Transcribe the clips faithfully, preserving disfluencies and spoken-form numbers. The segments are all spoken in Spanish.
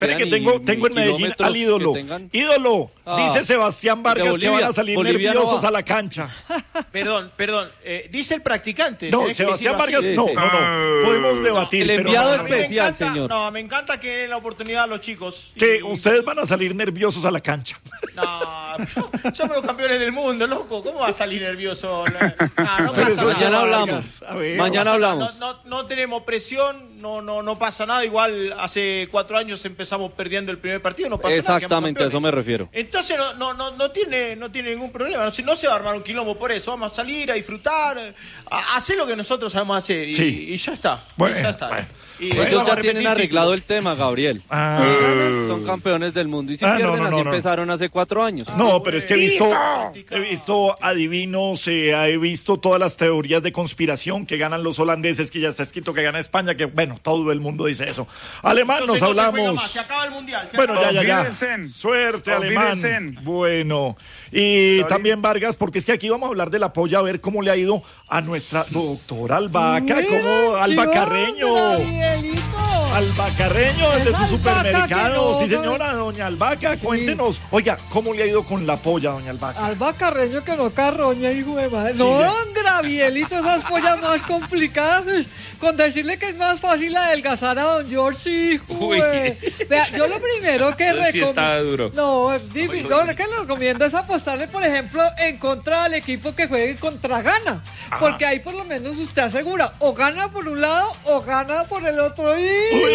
Espere que tengo, tengo en Medellín al ídolo. Ídolo, ah, dice Sebastián Vargas Bolivia, que van a salir Bolivia nerviosos no a la cancha. Perdón, perdón, eh, dice el practicante. No, Sebastián Vargas, sí, no, sí. no, no, podemos debatir. No, el enviado pero, especial, encanta, señor. No, me encanta que den la oportunidad a los chicos. Que y, ustedes van a salir nerviosos a la cancha. No, somos los campeones del mundo, loco. ¿Cómo va a salir nervioso? No, no pero pasa mañana nada. hablamos. Ver, mañana hablamos. No, no, no tenemos presión, no, no, no pasa nada. Igual hace cuatro años empezamos perdiendo el primer partido, no pasa Exactamente, nada. a eso me refiero. Entonces no, no, no, no tiene, no tiene ningún problema. No, no se va a armar un quilombo por eso. Vamos a salir a disfrutar, a hacer lo que nosotros sabemos hacer y, sí. y ya está. Bueno, y ya está. Bueno. Y ellos ya tienen arreglado el tema, Gabriel. Ah. Son campeones del mundo y si ah, pierden no, no, así no, no. empezaron hace cuatro años. No, pero es que he visto, he visto adivinos, eh, he visto todas las teorías de conspiración que ganan los holandeses, que ya está escrito que gana España, que bueno, todo el mundo dice eso. Alemán, Entonces, nos no hablamos. Se, se acaba el mundial. Bueno, acaba. ya, ya, ya. Suerte, Alemán. Bueno. Y Sorry. También Vargas, porque es que aquí vamos a hablar de la polla, a ver cómo le ha ido a nuestra doctora Albaca, como Albacarreño. Albacarreño, desde su supermercado. No, sí, señora, doña Albaca, cuéntenos. Sí. Oiga, ¿cómo le ha ido con la polla, doña Albaca? Albacarreño que no carroña, hijo de madre. Sí, no, sí. Don Gravielito, esas pollas más complicadas. Con decirle que es más fácil adelgazar a don George, hijo. Vea, yo lo primero que recomiendo. Sí está duro. No, dime, no, lo que le recomiendo es apostarle, por ejemplo, en contra del equipo que juegue contra Ghana. Ajá. Porque ahí por lo menos usted asegura, o gana por un lado o gana por el otro. Uy,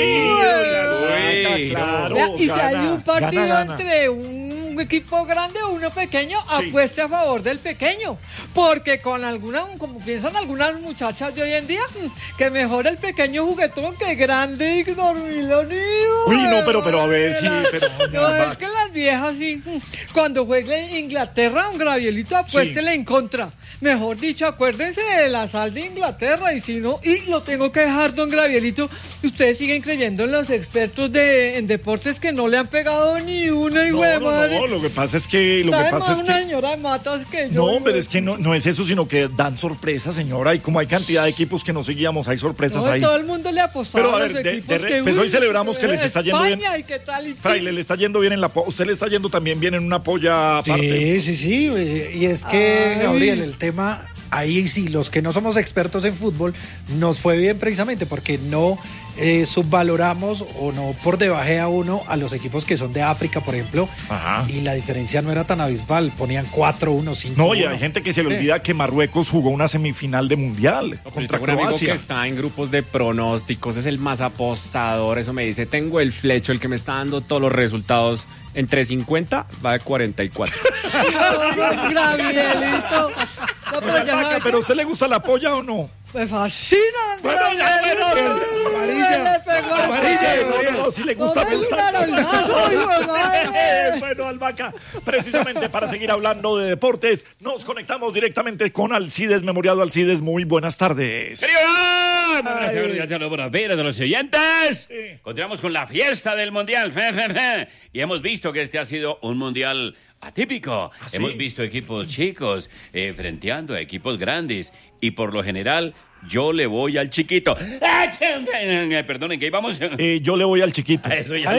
uy, claro, vea, y gana, si hay un partido gana, gana. entre un equipo grande o uno pequeño, sí. Apueste a favor del pequeño. Porque con alguna, como piensan algunas muchachas de hoy en día, que mejor el pequeño juguetón que grande y dormilón. Uy, no, pero, pero a ver, sí, pero... No, es que las viejas, sí, cuando juegue Inglaterra, un Gravielito, apuéstele sí. En contra. Mejor dicho, acuérdense de la sal de Inglaterra, y si no, y lo tengo que dejar, don Gravielito, ustedes siguen creyendo en los expertos de, en deportes que no le han pegado ni una y no, de no, madre. No, lo que pasa es que... Lo que pasa es una que... señora de matas que yo... No, pero es que no, no es eso, sino que dan sorpresas, señora, y como hay cantidad de equipos que no seguíamos, hay sorpresas no, ahí. Todo el mundo le apostaba pero, a, a ver, los de, equipos de re, que... Pues uy, hoy celebramos que les está yendo bien. España, ¿y qué tal? ¿Y Fraile, le está yendo bien en la... Usted le está yendo también bien en una polla aparte. Sí, sí, sí, y es que, Ay. Gabriel, el tema... Ahí sí, los que no somos expertos en fútbol, nos fue bien precisamente porque no eh, subvaloramos o no por debaje a uno a los equipos que son de África, por ejemplo. Ajá. Y la diferencia no era tan abismal, ponían cuatro uno, cinco uno. No, y hay gente que se le olvida eh. que Marruecos jugó una semifinal de Mundial no, contra Croacia. Un amigo que Croacia. está en grupos de pronósticos, es el más apostador, eso me dice, tengo el flecho, el que me está dando todos los resultados. Entre cincuenta va de cuarenta y cuatro. No, Gravielito. No, pero, ya Vaca, ¿pero a usted le gusta la polla o no? Me fascina. Bueno, ya, bueno, bueno. Amarilla. Amarilla. No, no, si le gusta. No me gustaron el vaso, hijo de madre. Bueno, Albaca, precisamente para seguir hablando de deportes, nos conectamos directamente con Alcides, memoriado Alcides. Muy buenas tardes. Buenas tardes de los oyentes. Sí. Continuamos con la fiesta del Mundial. Y hemos visto que este ha sido un Mundial atípico. ¿Ah, sí? Hemos visto equipos chicos eh, frenteando a equipos grandes. Y por lo general, yo le voy al chiquito. Perdonen, ¿qué íbamos? Eh, yo le voy al chiquito. Eso ya ¡Ay!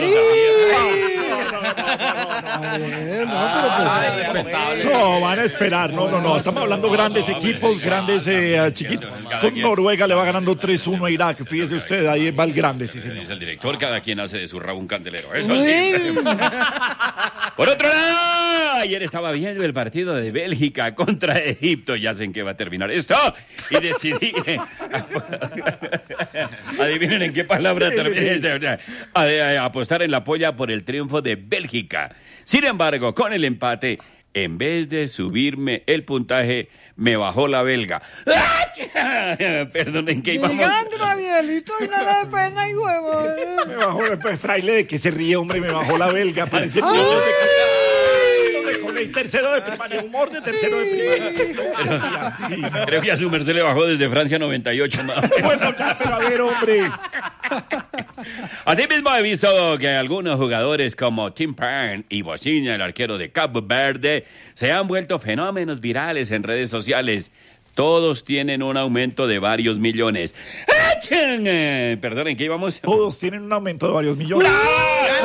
lo sabía. No, van a esperar. No, no, no. Estamos hablando grandes equipos, grandes eh, chiquitos. Con Noruega le va ganando tres uno a Irak. Fíjese usted, ahí va el grande, sí, señor. Es el director, cada quien hace de su rabo un candelero. Eso sí. Por otro lado, ayer estaba viendo el partido de Bélgica contra Egipto. Ya sé en qué va a terminar esto. Y decidí... Adivinen en qué palabra termina. Apostar en la polla por el triunfo de Bélgica. Sin embargo, con el empate, en vez de subirme el puntaje, me bajó la belga. Perdonen, ¿qué íbamos? Gigante, Gabrielito, y nada de pena y huevo. Me bajó después, Fraile, de que se ríe, hombre, me bajó la belga. Parece niño de con el tercero de primaria, humor de tercero de primaria. Pero, sí, creo que a su merced le bajó desde Francia noventa y ocho. ¿No? Bueno, ya, pero a ver, hombre. Asimismo, he visto que algunos jugadores como Tim Pern y Bociña, el arquero de Cabo Verde, se han vuelto fenómenos virales en redes sociales. Todos tienen un aumento de varios millones. Perdonen, ¿qué íbamos? Todos tienen un aumento de varios millones. ¡No!